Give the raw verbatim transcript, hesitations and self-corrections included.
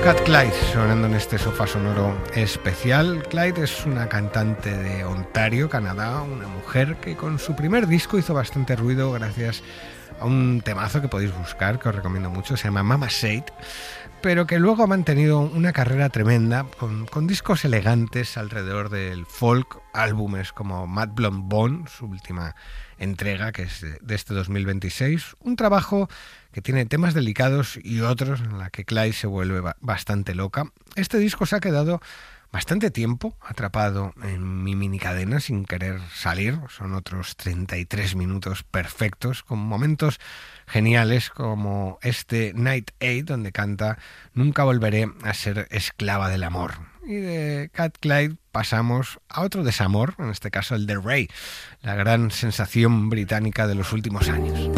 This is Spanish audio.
Cat Clyde sonando en este sofá sonoro especial. Clyde es una cantante de Ontario, Canadá, una mujer que con su primer disco hizo bastante ruido gracias a un temazo que podéis buscar, que os recomiendo mucho, se llama Mama Said, pero que luego ha mantenido una carrera tremenda con, con discos elegantes alrededor del folk, álbumes como Mad Blonde Bone, su última entrega, que es de, de este dos mil veintiséis, un trabajo que tiene temas delicados y otros en la que Clyde se vuelve ba- bastante loca. Este disco se ha quedado bastante tiempo atrapado en mi minicadena sin querer salir. Son otros treinta y tres minutos perfectos, con momentos geniales como este Night Eight, donde canta "Nunca volveré a ser esclava del amor". Y de Cat Clyde pasamos a otro desamor, en este caso el de Ray, la gran sensación británica de los últimos años.